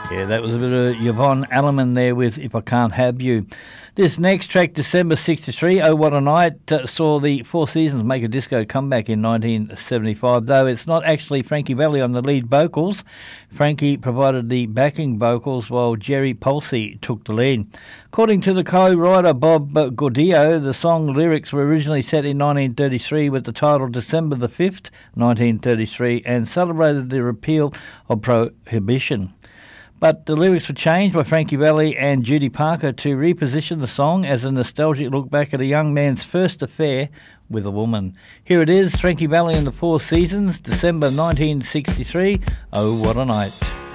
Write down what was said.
Yeah, that was a bit of Yvonne Elliman there with If I Can't Have You. This next track, December 63, Oh What a Night, saw the Four Seasons make a disco comeback in 1975, though it's not actually Frankie Valli on the lead vocals. Frankie provided the backing vocals while Jerry Polsey took the lead. According to the co-writer Bob Gordillo, the song lyrics were originally set in 1933 with the title December the 5th, 1933, and celebrated the repeal of prohibition. But the lyrics were changed by Frankie Valli and Judy Parker to reposition the song as a nostalgic look back at a young man's first affair with a woman. Here it is, Frankie Valli and the Four Seasons, December 1963, Oh What a Night.